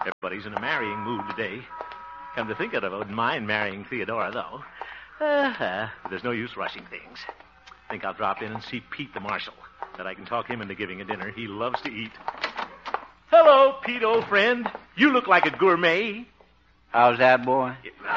Everybody's in a marrying mood today. Come to think of it, I wouldn't mind marrying Theodora, though. There's no use rushing things. I think I'll drop in and see Pete the marshal. Bet I can talk him into giving a dinner. He loves to eat. Hello, Pete, old friend. You look like a gourmet. How's that, boy?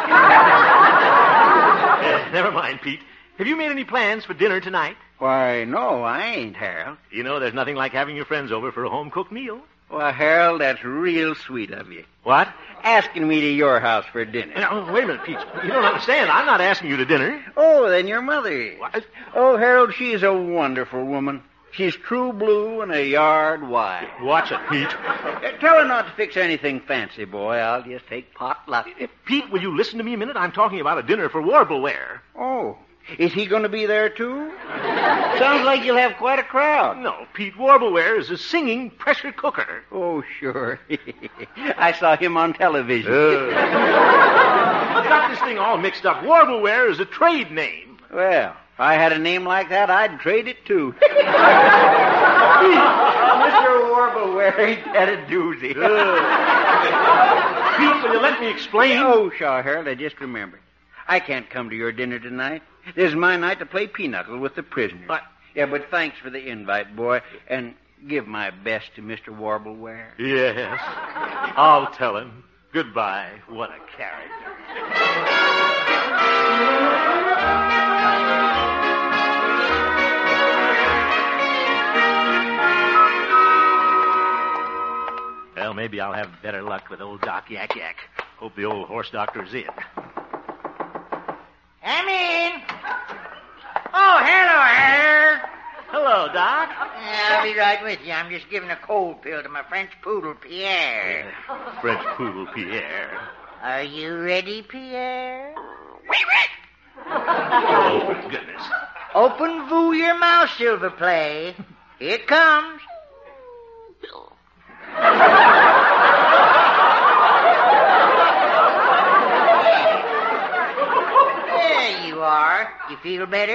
Never mind, Pete. Have you made any plans for dinner tonight? Why, no, I ain't, Harold. You know, there's nothing like having your friends over for a home-cooked meal. Well, Harold, that's real sweet of you. What? Asking me to your house for dinner. Now, wait a minute, Pete. You don't understand. I'm not asking you to dinner. Oh, then your mother is. What? Oh, Harold, she's a wonderful woman. She's true blue and a yard wide. Watch it, Pete. Tell her not to fix anything fancy, boy. I'll just take potluck. Pete, will you listen to me a minute? I'm talking about a dinner for Warbleware. Oh, is he going to be there, too? Sounds like you'll have quite a crowd. No, Pete, Warbleware is a singing pressure cooker. Oh, sure. I saw him on television. I've got this thing all mixed up. Warbleware is a trade name. Well, if I had a name like that, I'd trade it, too. Mr. Warbleware, ain't that a doozy? Pete, will you let me explain? Oh, sure, Harold, I just remembered. I can't come to your dinner tonight. This is my night to play pinochle with the prisoners. What? Yeah, but thanks for the invite, boy, and give my best to Mr. Warbleware. Yes. I'll tell him. Goodbye. What a character. Well, maybe I'll have better luck with old Doc Yak Yak. Hope the old horse doctor's in. Come in. Oh, hello, Harold. Hello, Doc. I'll be right with you. I'm just giving a cold pill to my French poodle, Pierre. French poodle Pierre. Are you ready, Pierre? Oh, for goodness. Open vous your mouth, Silver Play. Here it comes. There you are. You feel better?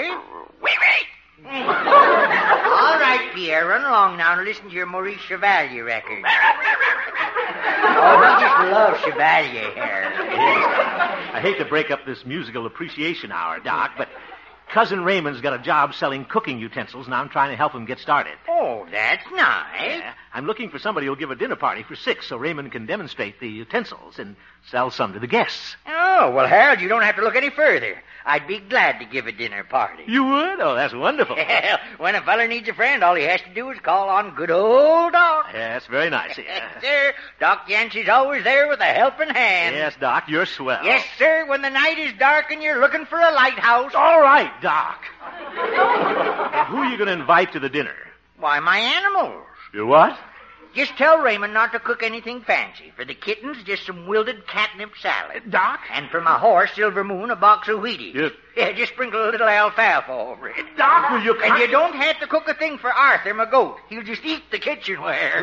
All right, Pierre, run along now and listen to your Maurice Chevalier record. Oh, we just love Chevalier here. I hate to break up this musical appreciation hour, Doc, but Cousin Raymond's got a job selling cooking utensils, and I'm trying to help him get started. Oh, that's nice. Yeah, I'm looking for somebody who'll give a dinner party for 6 so Raymond can demonstrate the utensils and sell some to the guests. Oh, well, Harold, you don't have to look any further. I'd be glad to give a dinner party. You would? Oh, that's wonderful. Well, when a feller needs a friend, all he has to do is call on good old Doc. Yeah, that's very nice. Yes, sir. Doc Yancey's always there with a helping hand. Yes, Doc, you're swell. Yes, sir. When the night is dark and you're looking for a lighthouse. All right, Doc. Who are you going to invite to the dinner? Why, my animals. You what? Just tell Raymond not to cook anything fancy. For the kittens, just some wilted catnip salad. Doc? And for my horse, Silver Moon, a box of Wheaties. Yes. Yeah, just sprinkle a little alfalfa over it. Doc, will you... And you don't have to cook a thing for Arthur, my goat. He'll just eat the kitchenware.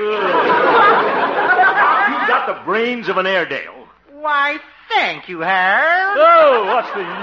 You've got the brains of an Airedale. Why, thank you, Harold. Oh, what's the